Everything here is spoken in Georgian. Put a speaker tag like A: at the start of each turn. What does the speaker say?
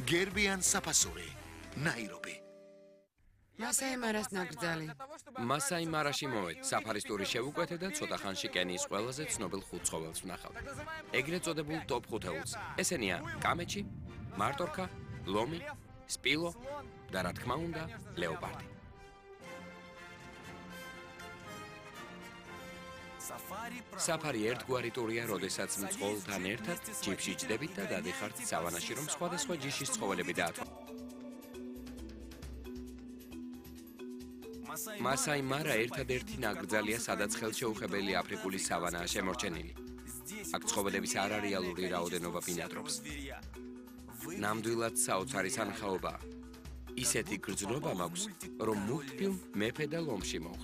A: გერბიან საფასური, ნაირობი.
B: მასაი მარას ნაკრძალი.
C: მასაი მარაში მოვედ, საფარის ტური შევუკვეთე და ცოტა ხანში კენიის ყველაზე ცნობილ 5 ცხოველს ვნახავთ. ეგრეთ წოდებულ ტოპ 5-ს. ესენია კამეჩი, მარტორქა, ლომი, სპილო და რა თქმა უნდა, ლეოპარდი. საფარი ერთგვარი ტურია, როდესაც მცხოველთან ერთად ჯიპში ჯდებით და დადიხართ სავანაში, რომ სხვადასხვა ჯიშის ცხოველები დაათვალოთ. მასაი მარა ერთადერთი ნაკრძალია, სადაც ხელშეუხებელი აფრიკული სავანაა შემორჩენილი. აქ ცხოველების არარეალური რაოდენობა ბინადრობს. ნამდვილად საოცარი სანახაობაა. ისეთი გრძნობა მაქვს, რომ მულტფილმ მეფე და ლომში